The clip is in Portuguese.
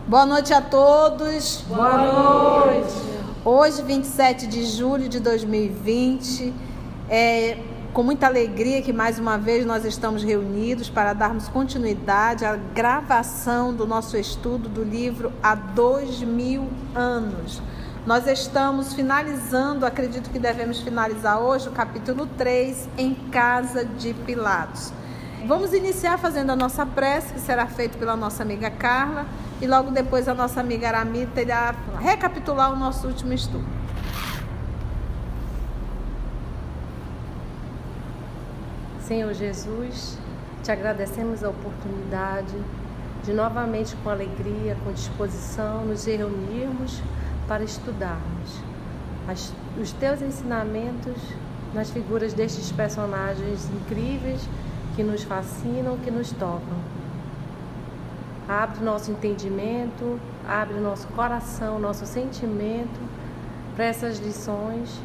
Boa noite a todos. Boa noite. Hoje, 27 de julho de 2020, é com muita alegria que mais uma vez nós estamos reunidos para darmos continuidade à gravação do nosso estudo do livro Há 2000 anos. Nós estamos finalizando, acredito que devemos finalizar hoje, o capítulo 3, Em Casa de Pilatos. Vamos iniciar fazendo a nossa prece, que será feita pela nossa amiga Carla, e logo depois a nossa amiga Aramita irá recapitular o nosso último estudo. Senhor Jesus, te agradecemos a oportunidade de novamente com alegria, com disposição, nos reunirmos para estudarmos os teus ensinamentos nas figuras destes personagens incríveis que nos fascinam, que nos tocam. Abre nosso entendimento, abre nosso coração, nosso sentimento para essas lições